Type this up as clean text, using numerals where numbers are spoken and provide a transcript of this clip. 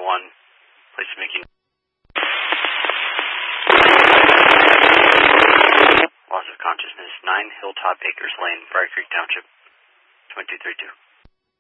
Place making. Loss of consciousness, 9 Hilltop Acres Lane, Briar Creek Township, 2232.